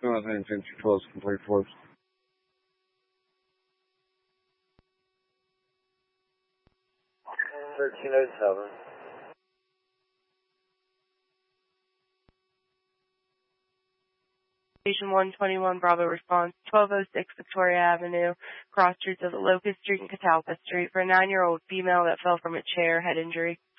Nothing, 10-12 complete force. $13.07. Station 121 Bravo response, 1206 Victoria Avenue, cross streets of Locust Street and Catalpa Street for a 9-year-old female that fell from a chair, head injury.